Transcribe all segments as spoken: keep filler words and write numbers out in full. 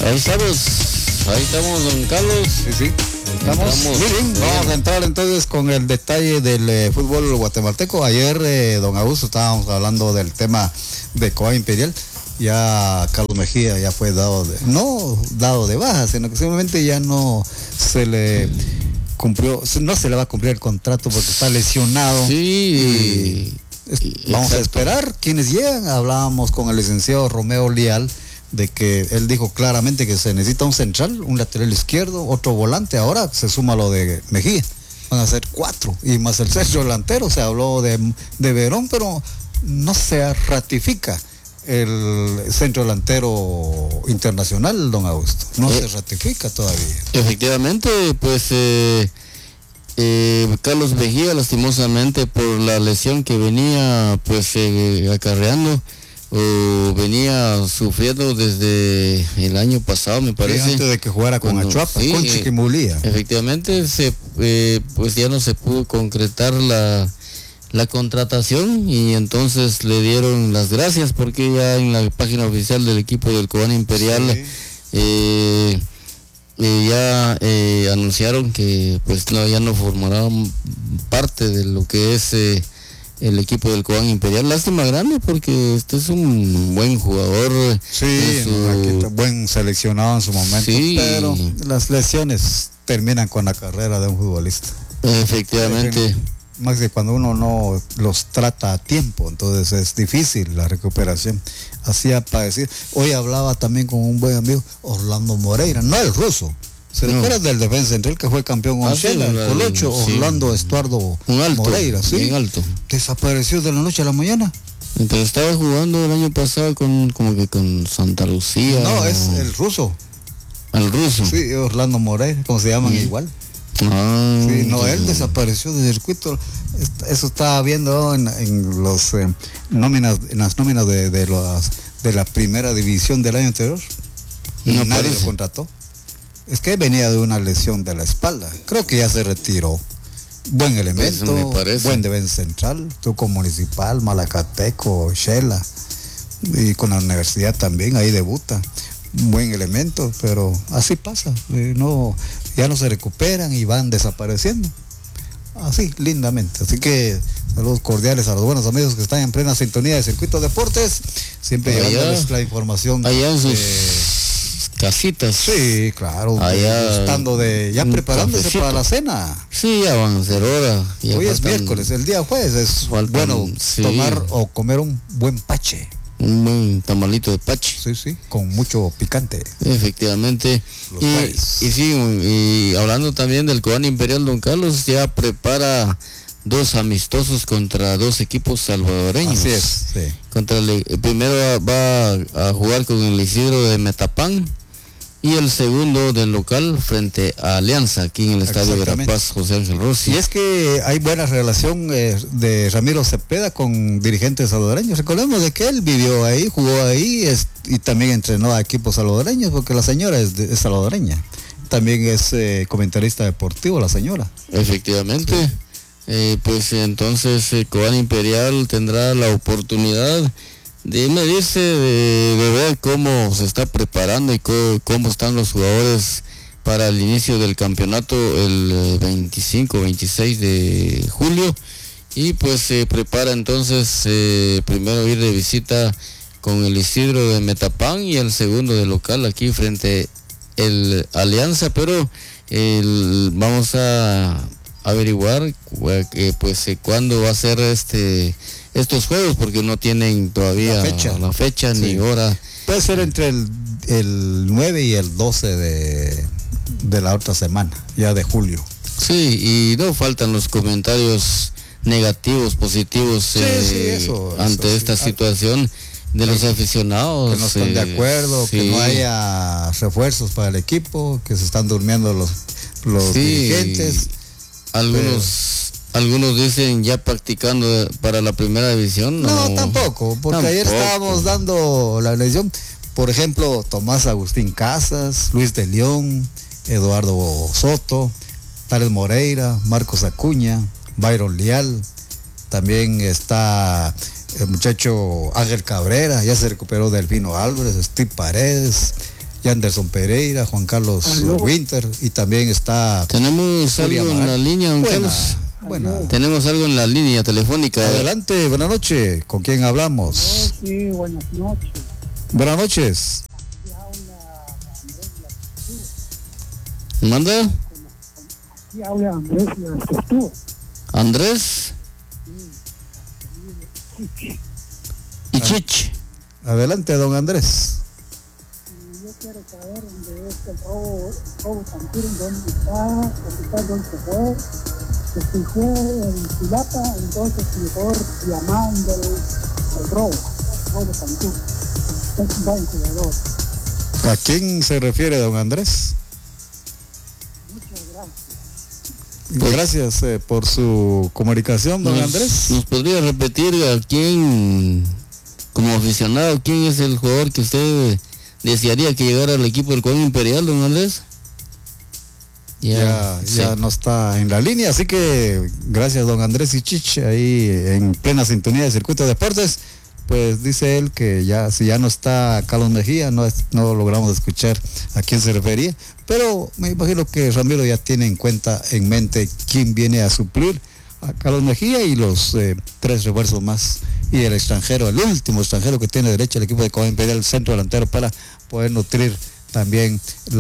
Ahí estamos, ahí estamos, don Carlos. Sí, sí. Estamos. Estamos. Muy bien, vamos a entrar entonces con el detalle del eh, fútbol guatemalteco. Ayer, eh, don Augusto, estábamos hablando del tema de Cobán Imperial. Ya Carlos Mejía ya fue dado de, no dado de baja, sino que simplemente ya no se le cumplió, no se le va a cumplir el contrato porque está lesionado. Sí. Y es, vamos exacto. a esperar quienes llegan. Hablábamos con el licenciado Romeo Leal de que él dijo claramente que se necesita un central, un lateral izquierdo, otro volante. Ahora se suma lo de Mejía, van a ser cuatro, y más el centro delantero. Se habló de, de Verón, pero no se ratifica el centro delantero internacional, don Augusto. No eh, se ratifica todavía. Efectivamente, pues eh, eh, Carlos Mejía, lastimosamente por la lesión que venía pues eh, acarreando, o venía sufriendo desde el año pasado, me parece. Sí, antes de que jugara con cuando, Achuapa, sí, con Chiquimulía. Efectivamente, se, eh, pues ya no se pudo concretar la, la contratación, y entonces le dieron las gracias porque ya en la página oficial del equipo del Cobán Imperial sí. eh, eh, ya eh, anunciaron que pues no, ya no formarán parte de lo que es eh, el equipo del Cobán Imperial. Lástima grande porque este es un buen jugador. Sí, su... buen seleccionado en su momento, sí. Pero las lesiones terminan con la carrera de un futbolista. Efectivamente. Más que cuando uno no los trata a tiempo, entonces es difícil la recuperación. Hacía padecer. Hoy hablaba también con un buen amigo, Orlando Moreira, no el ruso. ¿Se no. recuerda del defensa central que fue campeón con Shela, el Colocho? Sí. Orlando Estuardo alto, Moreira, sí. Bien alto. Desapareció de la noche a la mañana. Entonces estaba jugando el año pasado con como que con Santa Lucía. No, o... es el ruso. El ruso. Sí, Orlando Moreira, como se llaman sí. igual. Ah, sí, no, él desapareció del circuito. Eso estaba viendo en, en los eh, nóminas, en las nóminas de, de las de la primera división del año anterior. Y no nadie parece. Lo contrató. Es que venía de una lesión de la espalda. Creo que ya se retiró. Buen elemento, buen defensa central, tú con Municipal, Malacateco, Shela, y con la universidad también, ahí debuta. Buen elemento, pero así pasa. Eh, no, ya no se recuperan y van desapareciendo. Así, lindamente. Así que saludos cordiales a los buenos amigos que están en plena sintonía de Circuito Deportes. Siempre allá, llevándoles la información. Allá en sus eh, casitas. Sí, claro. Allá estando de, ya preparándose cafecito. Para la cena. Sí, ya van a ser hora. Hoy faltan, es miércoles, el día jueves es faltan, bueno sí. tomar o comer un buen pache. Un buen tamalito de pache. Sí, sí, con mucho picante. Efectivamente. Y, y sí, y hablando también del Cobán Imperial, don Carlos ya prepara dos amistosos contra dos equipos salvadoreños. Así es, sí. Contra el, el primero va a, a jugar con el Isidro de Metapán, y el segundo del local frente a Alianza, aquí en el Estadio Verapaz, José Ángel Rossi. Y es que hay buena relación eh, de Ramiro Cepeda con dirigentes salvadoreños. Recordemos de que él vivió ahí, jugó ahí es, y también entrenó a equipos salvadoreños, porque la señora es, de, es salvadoreña. También es eh, comentarista deportivo la señora. Efectivamente. Sí. Eh, pues entonces el Cobán Imperial tendrá la oportunidad de medirse, de, de ver cómo se está preparando y cómo, cómo están los jugadores para el inicio del campeonato el veinticinco veintiséis de julio, y pues se prepara entonces eh, primero ir de visita con el Isidro de Metapán y el segundo de local aquí frente el Alianza, pero el, vamos a averiguar eh, pues eh, cuándo va a ser este estos juegos, porque no tienen todavía la fecha, la fecha sí. ni hora. Puede ser entre el, el nueve y el doce de, de la otra semana, ya de julio. Sí, y no faltan los comentarios negativos, positivos sí, eh, sí, eso, ante eso, esta sí. situación de los aficionados. Que no están eh, de acuerdo, sí. que no haya refuerzos para el equipo, que se están durmiendo los, los sí. dirigentes. Algunos... Algunos dicen ya practicando para la primera división. No, no tampoco, porque tampoco. Ayer estábamos dando la elección, por ejemplo, Tomás Agustín Casas, Luis de León, Eduardo Soto, Tales Moreira, Marcos Acuña, Byron Leal, también está el muchacho Ángel Cabrera, ya se recuperó Delfino Álvarez, Steve Paredes, Yanderson Pereira, Juan Carlos Aló. Winter, y también está... Tenemos algo Amaral. En la línea, don Buena, Carlos. Buena. Tenemos algo en la línea telefónica. Adelante, buenas noches. ¿Con quién hablamos? Oh, sí, buenas noches. Buenas noches. ¿Manda? Aquí habla Andrés de las Tortugas. ¿Andrés? Sí. ¿Y Chich? Adelante, don Andrés. Yo quiero saber dónde es el robo, robo Santurín, dónde está, dónde está, dónde se fue. Que si fue en Chilapa, entonces mejor llamando el, el robo, el robo Santurín. Es un buen jugador. ¿A quién se refiere, don Andrés? Muchas gracias. Gracias eh, por su comunicación, don nos, Andrés. ¿Nos podría repetir a quién, como aficionado, quién es el jugador que usted desearía que llegara al equipo del Cobán Imperial, don Andrés? Ya, ya, sí. ya no está en la línea, así que gracias, don Andrés Ichich, ahí en plena sintonía de Circuito de Deportes. Pues dice él que ya, si ya no está Carlos Mejía, no, es, no logramos escuchar a quién se refería, pero me imagino que Ramiro ya tiene en cuenta, en mente, quién viene a suplir a Carlos Mejía y los eh, tres refuerzos más, y el extranjero, el último extranjero que tiene derecho el equipo de Cobán Imperial, el centro delantero, para poder nutrir también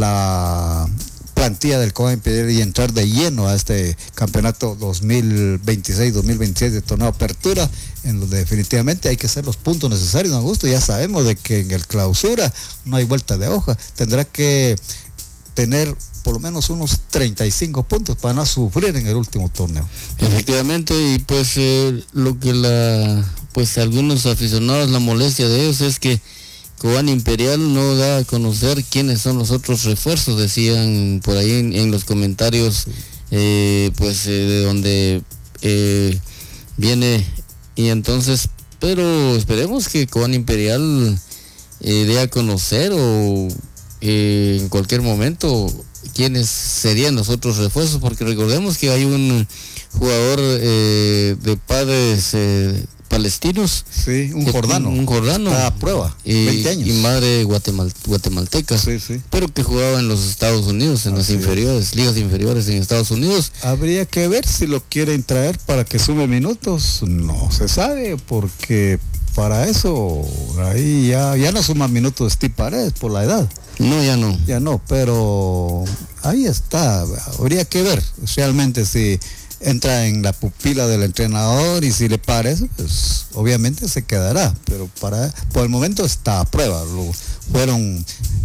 la plantilla del Cobán Imperial y entrar de lleno a este campeonato dos mil veintiséis dos mil veintiséis de torneo apertura, en lo definitivamente hay que hacer los puntos necesarios, don Augusto. Ya sabemos de que en el clausura no hay vuelta de hoja, tendrá que tener por lo menos unos treinta y cinco puntos para no sufrir en el último torneo. Efectivamente, y pues eh, lo que la pues algunos aficionados, la molestia de ellos es que Cobán Imperial no da a conocer quiénes son los otros refuerzos, decían por ahí en, en los comentarios, eh, pues eh, de donde eh, viene, y entonces, pero esperemos que Cobán Imperial eh, dé a conocer o eh, en cualquier momento quiénes serían los otros refuerzos, porque recordemos que hay un jugador eh, de padres eh, palestinos, sí, un jordano, un jordano está a prueba, y, veinte años, y madre guatemal, guatemalteca, sí, sí. pero que jugaba en los Estados Unidos, en Así las inferiores, es. ligas inferiores en Estados Unidos. Habría que ver si lo quieren traer para que sume minutos, no se sabe, porque para eso ahí ya, ya no suma minutos Steve Paredes por la edad. No, ya no. Ya no, pero ahí está, habría que ver realmente si entra en la pupila del entrenador y si le parece, pues obviamente se quedará, pero para por el momento está a prueba. Lo, fueron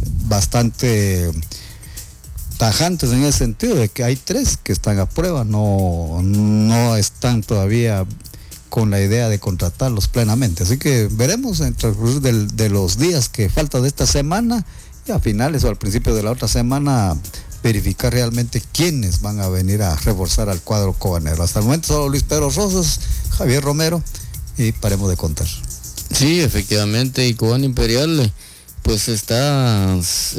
bastante tajantes en el sentido de que hay tres que están a prueba, no, no están todavía con la idea de contratarlos plenamente, así que veremos en el transcurso del, de los días que falta de esta semana, y a finales o al principio de la otra semana verificar realmente quiénes van a venir a reforzar al cuadro cobanero. Hasta el momento solo Luis Pedro Rosas, Javier Romero, y paremos de contar. Sí, efectivamente, y Cobán Imperial pues está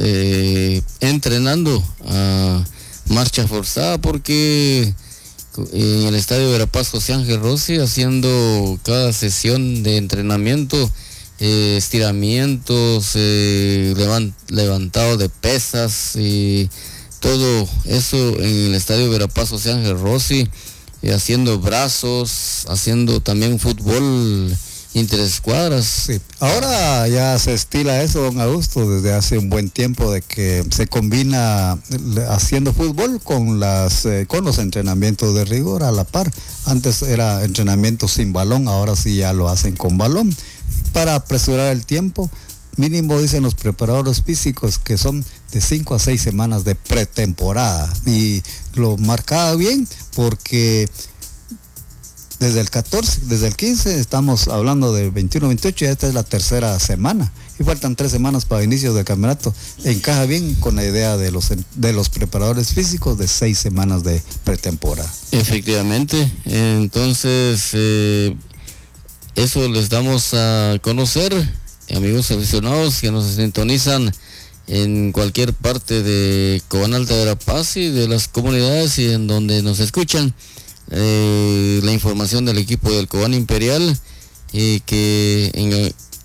eh, entrenando a marcha forzada, porque en el estadio Verapaz José Ángel Rossi, haciendo cada sesión de entrenamiento, eh, estiramientos, eh, levant, levantado de pesas y todo eso en el estadio Verapaz José Ángel Rossi, eh, haciendo brazos, haciendo también fútbol interescuadras. Sí. Ahora ya se estila eso, don Augusto, desde hace un buen tiempo, de que se combina haciendo fútbol con las eh, con los entrenamientos de rigor a la par. Antes era entrenamiento sin balón, ahora sí ya lo hacen con balón, para apresurar el tiempo. Mínimo, dicen los preparadores físicos, que son de cinco a seis semanas de pretemporada, y lo marcaba bien porque desde el catorce, desde el quince estamos hablando del veintiuno veintiocho, y esta es la tercera semana y faltan tres semanas para el inicio del campeonato. Encaja bien con la idea de los de los preparadores físicos de seis semanas de pretemporada. Efectivamente, entonces eh, eso les damos a conocer, amigos aficionados que nos sintonizan en cualquier parte de Cobán Alta Verapaz y de las comunidades y en donde nos escuchan, eh, la información del equipo del Cobán Imperial, y que en,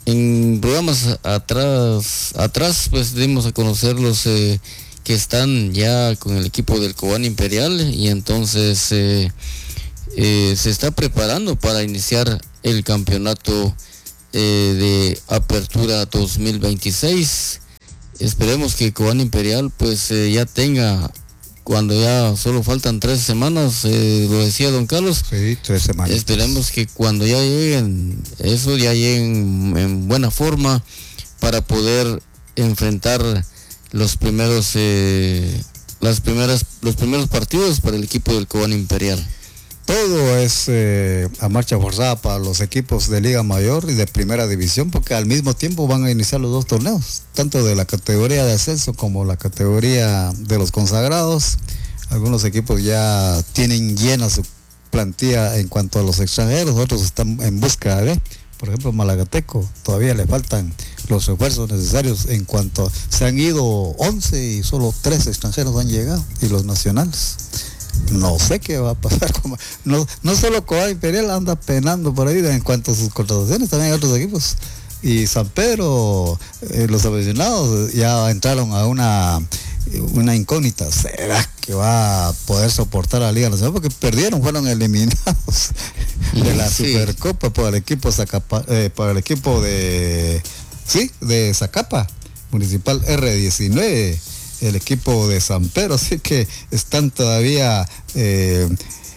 en programas atrás, atrás pues dimos a conocer los eh, que están ya con el equipo del Cobán Imperial, y entonces eh, eh, se está preparando para iniciar el campeonato eh, de Apertura dos mil veintiséis. Esperemos que Cobán Imperial pues eh, ya tenga, cuando ya solo faltan tres semanas, eh, lo decía don Carlos. Sí, tres semanas. Esperemos que cuando ya lleguen, eso ya lleguen en buena forma para poder enfrentar los primeros, eh, las primeras, los primeros partidos para el equipo del Cobán Imperial. Todo es eh, a marcha forzada para los equipos de Liga Mayor y de Primera División, porque al mismo tiempo van a iniciar los dos torneos, tanto de la categoría de ascenso como la categoría de los consagrados. Algunos equipos ya tienen llena su plantilla en cuanto a los extranjeros, otros están en busca de, por ejemplo, Malagateco, todavía le faltan los refuerzos necesarios en cuanto se han ido once y solo tres extranjeros han llegado, y los nacionales. No sé qué va a pasar. Como, no, no solo Cobán Imperial anda penando por ahí en cuanto a sus contrataciones, también hay otros equipos. Y San Pedro, eh, los aficionados ya entraron a una, una incógnita. ¿Será que va a poder soportar a la Liga Nacional? Porque perdieron, fueron eliminados de la sí. Supercopa por el equipo Zacapa, eh, por el equipo de sí, de Zacapa, Municipal erre diecinueve. El equipo de San Pedro, así que están todavía, eh,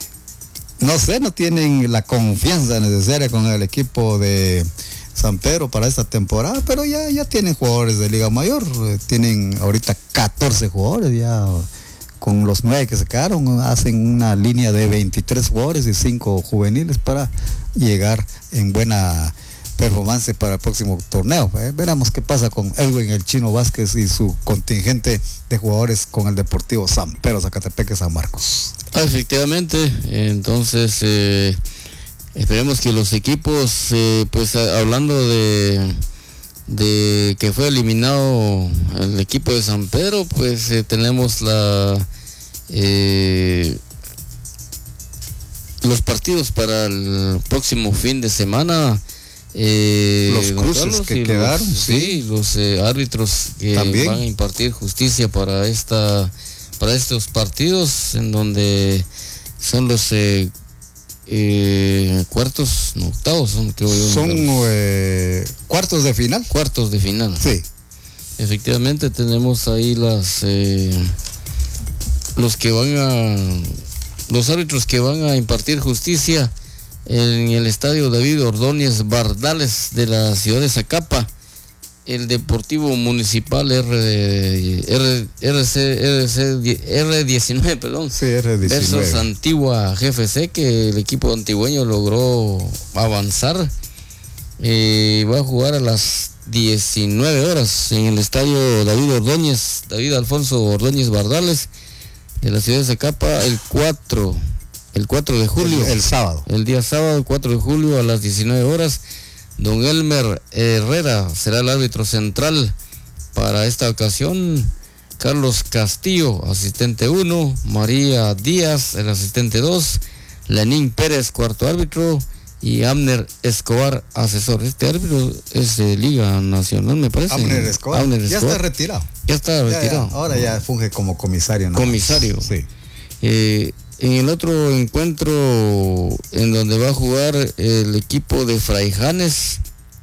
no sé, no tienen la confianza necesaria con el equipo de San Pedro para esta temporada, pero ya, ya tienen jugadores de Liga Mayor, eh, tienen ahorita catorce jugadores, ya con los nueve que se quedaron, hacen una línea de veintitrés jugadores y cinco juveniles para llegar en buena performance para el próximo torneo. Eh, veremos qué pasa con Edwin el Chino Vázquez y su contingente de jugadores con el Deportivo San Pedro Zacatepeque San Marcos. Ah, efectivamente, entonces eh, esperemos que los equipos, eh, pues hablando de de que fue eliminado el equipo de San Pedro, pues eh, tenemos la eh, los partidos para el próximo fin de semana. Eh, los cruces Carlos, que quedaron, los, sí, sí, los eh, árbitros que ¿también? Van a impartir justicia para esta, para estos partidos, en donde son los eh, eh, cuartos, no, octavos, son, creo yo, son eh, cuartos de final, cuartos de final. Sí, efectivamente tenemos ahí las eh, los que van a, los árbitros que van a impartir justicia en el estadio David Ordóñez Bardales de la ciudad de Zacapa. El Deportivo Municipal R, R, RC, RC, R diecinueve, perdón, sí, R diecinueve. Versus Antigua G F C, que el equipo antigüeño logró avanzar. Eh, va a jugar a las diecinueve horas en el estadio David Ordóñez, David Alfonso Ordóñez Bardales de la ciudad de Zacapa, el cuatro El cuatro de julio. El, el sábado. El día sábado, el cuatro de julio a las diecinueve horas. Don Elmer Herrera será el árbitro central para esta ocasión. Carlos Castillo, asistente uno. María Díaz, el asistente dos. Lenín Pérez, cuarto árbitro. Y Abner Escobar, asesor. Este árbitro es de Liga Nacional, me parece. Abner Escobar. Abner Escobar. Ya está retirado. Ya está retirado. Ya, ya. Ahora ya funge como comisario, ¿no? Comisario. Sí. Eh, En el otro encuentro en donde va a jugar el equipo de Fraijanes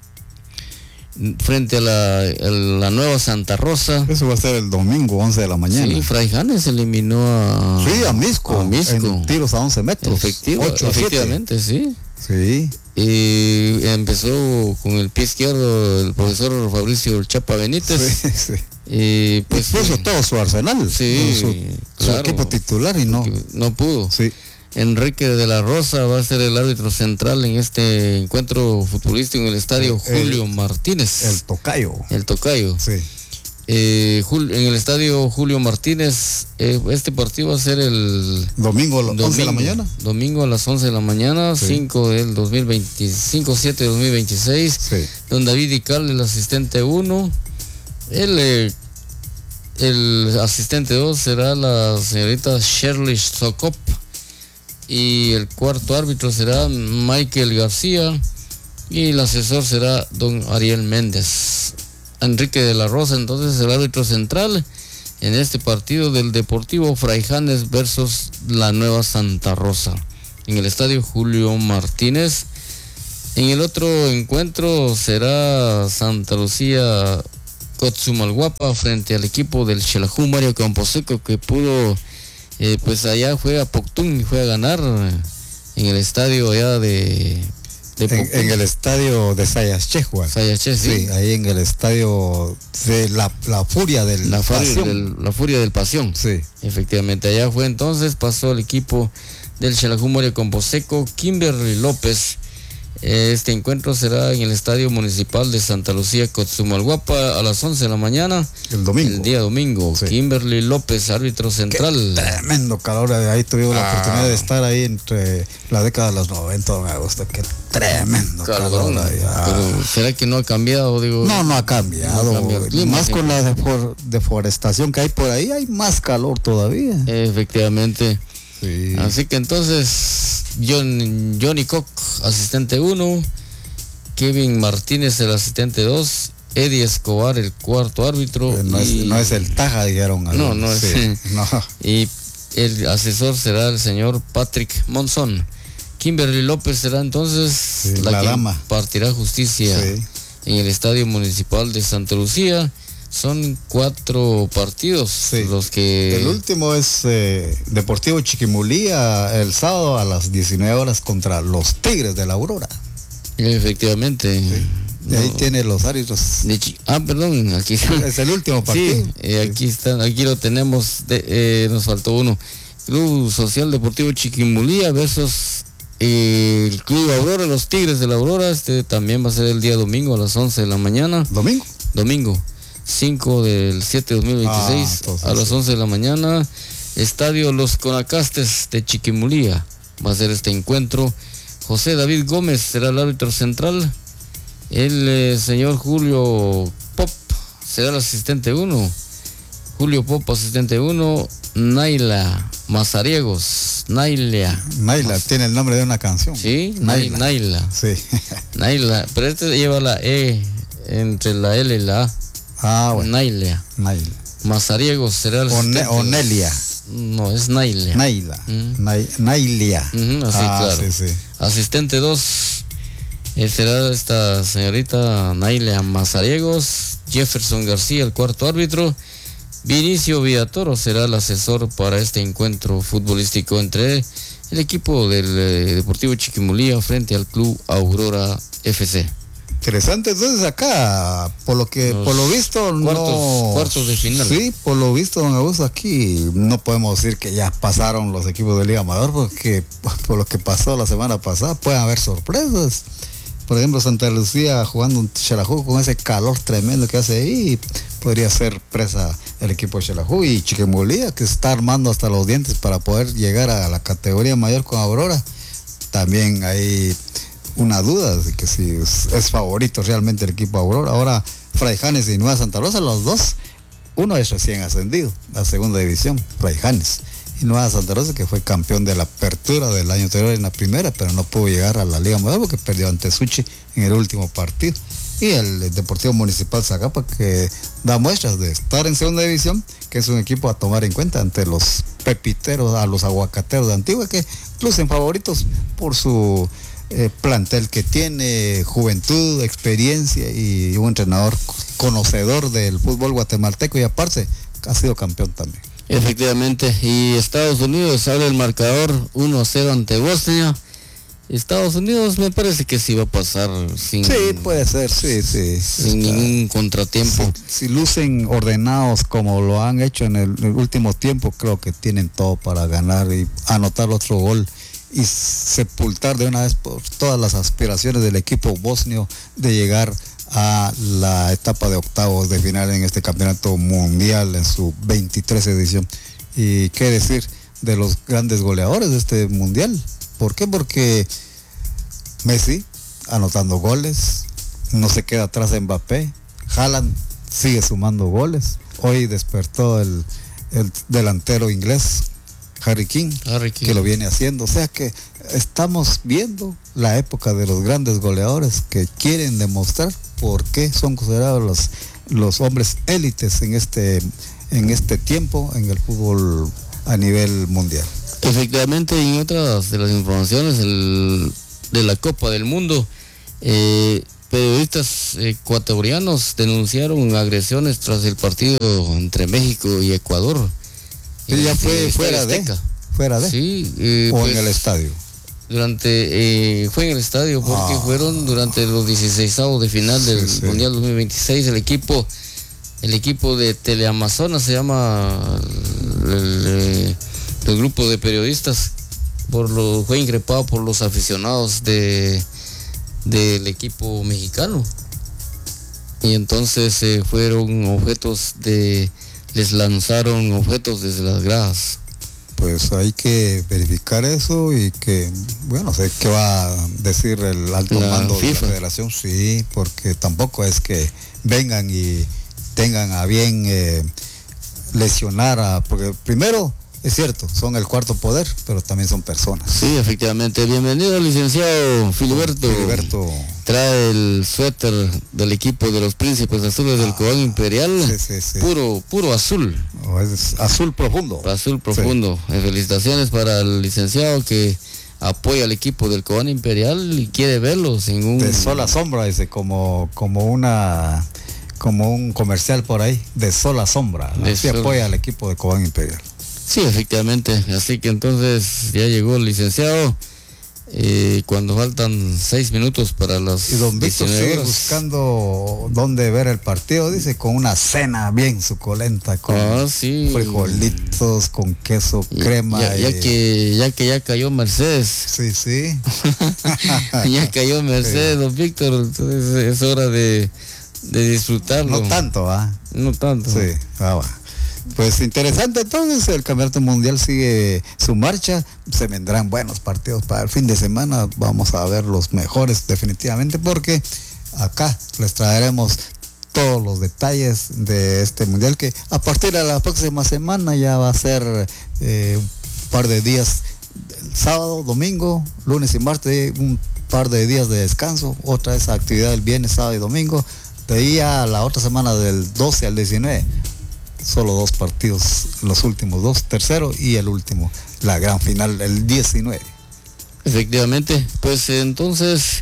frente a la, a la Nueva Santa Rosa. Eso va a ser el domingo, once de la mañana. Sí, Fraijanes eliminó a... Sí, a Misco. A Misco. En tiros a once metros. Efectivo, efectivamente, sí. Sí. Y empezó con el pie izquierdo el profesor Fabricio Chapa Benítez. Sí, sí. Y pues puso eh, todo su arsenal, sí, su, claro, su equipo titular y no no pudo. Sí. Enrique de la Rosa va a ser el árbitro central en este encuentro futbolístico en el estadio el, Julio el, Martínez. El Tocayo. El Tocayo. Sí. Eh, en el estadio Julio Martínez, eh, este partido va a ser el domingo a las once de la mañana. Domingo a las once de la mañana, sí. cinco del dos mil veinticinco, siete del dos mil veintiséis. Sí. Don David Ical, el asistente uno. El, eh, el asistente dos será la señorita Shirley Socop. Y el cuarto árbitro será Michael García. y el asesor será don Ariel Méndez. Enrique de la Rosa, entonces, el árbitro central en este partido del Deportivo Fraijanes versus la Nueva Santa Rosa, en el estadio Julio Martínez. En el otro encuentro será Santa Lucía Cotzumalguapa frente al equipo del Xelajú Mario Camposeco, que pudo, eh, pues allá fue a Poctún y fue a ganar en el estadio allá de... de en, en el estadio de Sayachehua. Sayacheh, sí. Sí, ahí en el estadio de la, la Furia del la furia Pasión. del, la Furia del Pasión. Sí. Efectivamente, allá fue entonces, pasó el equipo del Xelajú Mario Camposeco, Kimberly López. Este encuentro será en el Estadio Municipal de Santa Lucía, Cotzumalguapa, a las once de la mañana. El domingo. El día domingo. Sí. Kimberly López, árbitro central. Qué tremendo calor. Ahí tuvimos ah. la oportunidad de estar ahí entre la década de los noventa, don Augusto. Qué tremendo calor. calor ahí. Ah. Pero ¿será que no ha cambiado? Digo, no, no ha cambiado. No ha cambiado clima, más sí. Con la defor deforestación que hay por ahí, hay más calor todavía. Efectivamente. Sí. Así que entonces John, Johnny Koch, asistente uno, Kevin Martínez, el asistente dos, Eddie Escobar, el cuarto árbitro. Eh, no, y... es, no es el Taja, dijeron. No, no es. Sí, no. Y el asesor será el señor Patrick Monzón. Kimberly López será entonces sí, la, la que dama. Partirá justicia sí. en el Estadio Municipal de Santa Lucía. Son cuatro partidos sí. los que... El último es eh, Deportivo Chiquimulía el sábado a las diecinueve horas contra los Tigres de la Aurora. Efectivamente. Sí. Y no, ahí tiene los árbitros. Ah, perdón, aquí es el último partido. Sí, eh, aquí están, aquí lo tenemos, de, eh, nos faltó uno. Club Social Deportivo Chiquimulía versus eh, el Club Aurora, los Tigres de la Aurora. Este también va a ser el día domingo a las once de la mañana. ¿Domingo? Domingo. cinco del siete de dos mil veintiséis ah, entonces, a las once de la mañana, Estadio Los Conacastes de Chiquimulía. Va a ser este encuentro. José David Gómez será el árbitro central. El eh, señor Julio Pop será el asistente uno. Julio Pop, asistente uno. Naila Mazariegos. Naila. Naila, Mas... tiene el nombre de una canción. Sí, Naila. Naila. Sí. Naila, pero este lleva la E entre la L y la A. Ah, bueno. Naila. Naila. Mazariegos será el One, Onelia. No, es Naila. Naila. Mm. Nay, Nailia. Mm, así, ah, claro. Sí, sí. Asistente dos eh, será esta señorita Naila Mazariegos. Jefferson García, el cuarto árbitro. Vinicio Villatoro será el asesor para este encuentro futbolístico entre el equipo del eh, Deportivo Chiquimulía frente al Club Aurora F C. Interesante, entonces acá, por lo que, Los por lo visto, cuartos, no... cuartos de final. Sí, por lo visto, don Augusto, aquí no podemos decir que ya pasaron los equipos de Liga Amador, porque por lo que pasó la semana pasada, pueden haber sorpresas. Por ejemplo, Santa Lucía jugando un Xelajú con ese calor tremendo que hace ahí, podría ser presa el equipo de Xelajú. Y Chiquimulía, que se está armando hasta los dientes para poder llegar a la categoría mayor con Aurora, también hay una duda de que si es, es favorito realmente el equipo Aurora. Ahora Fraijanes y Nueva Santa Rosa, los dos, uno es recién ascendido a segunda división, Fraijanes, y Nueva Santa Rosa, que fue campeón de la apertura del año anterior en la primera, pero no pudo llegar a la Liga Mayor porque perdió ante Suchi en el último partido. Y el Deportivo Municipal Zacapa, que da muestras de estar en segunda división, que es un equipo a tomar en cuenta ante los pepiteros, a los aguacateros de Antigua, que lucen favoritos por su Eh, plantel que tiene, juventud, experiencia y un entrenador conocedor del fútbol guatemalteco, y aparte ha sido campeón también. Efectivamente, y Estados Unidos abre el marcador uno a cero ante Bosnia. Estados Unidos me parece que sí va a pasar sin... Sí, puede ser, sí, sí. Sin está, ningún contratiempo. Si, si lucen ordenados como lo han hecho en el, el último tiempo, creo que tienen todo para ganar y anotar otro gol y sepultar de una vez por todas las aspiraciones del equipo bosnio de llegar a la etapa de octavos de final en este campeonato mundial en su veintitrés edición. Y qué decir de los grandes goleadores de este mundial. ¿Por qué? Porque Messi anotando goles, no se queda atrás de Mbappé, Haaland sigue sumando goles. Hoy despertó el, el delantero inglés Harry King, Harry King, que lo viene haciendo. O sea que estamos viendo la época de los grandes goleadores que quieren demostrar por qué son considerados los, los hombres élites en este, en este tiempo en el fútbol a nivel mundial. Efectivamente, en otras de las informaciones el, de la Copa del Mundo, eh, periodistas ecuatorianos denunciaron agresiones tras el partido entre México y Ecuador. Sí, ya fue fuera de, fuera de, sí, eh, o pues, en el estadio. Durante, eh, fue en el estadio porque ah, fueron durante los dieciseisavos de final del sí, sí. Mundial dos mil veintiséis. El equipo, el equipo de Teleamazonas se llama el, el, el grupo de periodistas, por lo fue increpado por los aficionados de del equipo mexicano, y entonces eh, fueron objetos de les lanzaron objetos desde las gradas. Pues hay que verificar eso y que, bueno, sé qué va a decir el alto la mando FIFA. De la federación, sí, porque tampoco es que vengan y tengan a bien eh, lesionar a, porque primero es cierto, son el cuarto poder, pero también son personas. Sí, efectivamente. Bienvenido, licenciado Filiberto. Filiberto. Trae el suéter del equipo de los Príncipes Azules del ah, Cobán Imperial. Sí, sí, sí. Puro, puro azul. Oh, es azul profundo. Azul profundo. Sí. Felicitaciones para el licenciado que apoya al equipo del Cobán Imperial y quiere verlos en un... De sol a sombra, dice, como, como una... como un comercial por ahí, de sol a sombra. ¿No? Así sol... apoya al equipo de Cobán Imperial. Sí, efectivamente, así que entonces ya llegó el licenciado, eh, cuando faltan seis minutos para las y don Víctor sigue buscando dónde ver el partido, dice, con una cena bien suculenta, con ah, sí. frijolitos, con queso, y, crema. Ya, ya, y... que, ya que ya cayó Mercedes. Sí, sí. Ya cayó Mercedes, sí. Don Víctor, entonces es hora de, de disfrutarlo. No tanto, ¿ah? ¿eh? No tanto. Sí, ah, va. Pues interesante, entonces el campeonato mundial sigue su marcha, se vendrán buenos partidos para el fin de semana, vamos a ver los mejores definitivamente, porque acá les traeremos todos los detalles de este mundial, que a partir de la próxima semana ya va a ser eh, un par de días, sábado, domingo, lunes y martes, un par de días de descanso, otra vez actividad el viernes, sábado y domingo, de ahí a la otra semana del doce al diecinueve. Solo dos partidos, los últimos dos, tercero y el último, la gran final, el diecinueve. Efectivamente, pues entonces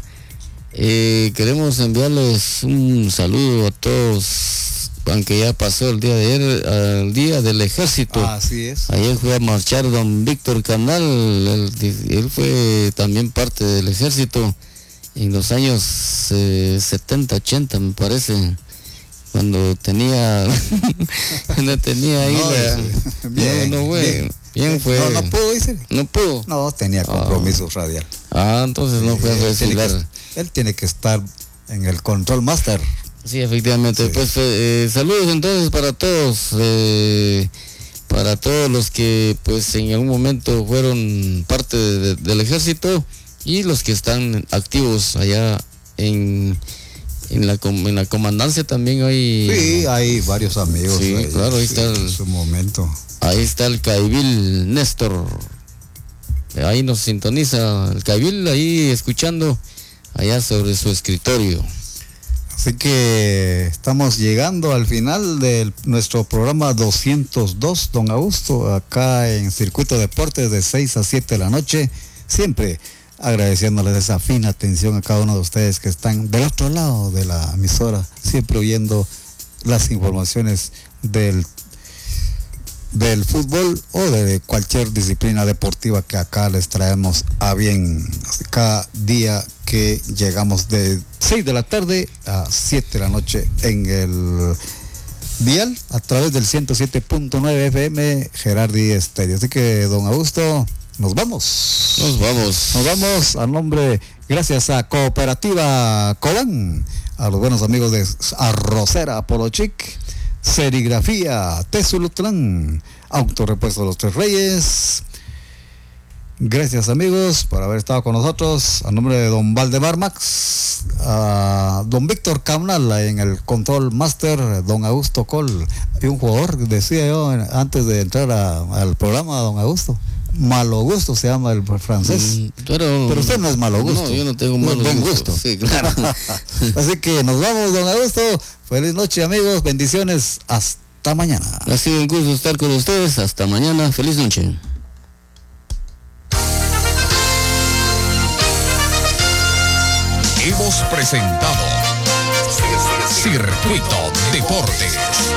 eh, queremos enviarles un saludo a todos, aunque ya pasó el día de ayer, al día del ejército. Así es. Ayer fue a marchar don Víctor Canal, él, él fue también parte del ejército en los años eh, setenta, ochenta me parece. Cuando tenía, cuando tenía ahí no, la, bien, no, no fue, bien, bien fue. No, no pudo, dice. No pudo. No, tenía compromiso ah. radial. Ah, entonces no fue a recibir. Él tiene que estar en el control master. Sí, efectivamente. Sí. Pues eh, saludos entonces para todos, eh, para todos los que pues en algún momento fueron parte de, de, del ejército y los que están activos allá en En la, en la comandancia también hay... Sí, hay varios amigos. Sí, ahí, claro, ahí sí, está el... En su momento. Ahí está el Caibil Néstor. Ahí nos sintoniza el Caibil, ahí escuchando allá sobre su escritorio. Así que estamos llegando al final de nuestro programa doscientos dos, don Augusto, acá en Circuito Deportes de seis a siete de la noche. Siempre agradeciéndoles esa fina atención a cada uno de ustedes que están del otro lado de la emisora, siempre oyendo las informaciones del, del fútbol o de cualquier disciplina deportiva que acá les traemos a bien. Cada día que llegamos de seis de la tarde a siete de la noche en el dial a través del ciento siete punto nueve F M Gerardi Estéreo. Así que, don Augusto, nos vamos. Nos vamos. Nos vamos a nombre, gracias a Cooperativa Cobán, a los buenos amigos de Arrocera Polochic, Serigrafía Tesulutlán, Autorepuesto de los Tres Reyes, Gracias amigos por haber estado con nosotros. A nombre de don Valdemar Max, a don Víctor Camnal en el Control Master, don Augusto Col y un jugador, decía yo antes de entrar a, al programa, don Augusto. Malo gusto se llama el francés. Mm, pero, pero usted no es malo gusto. No, yo no tengo malo buen gusto. gusto. Sí, claro. Así que nos vamos, don Augusto. Feliz noche amigos, bendiciones, hasta mañana. Ha sido un gusto estar con ustedes, hasta mañana, feliz noche. Hemos presentado Circuito Deportes.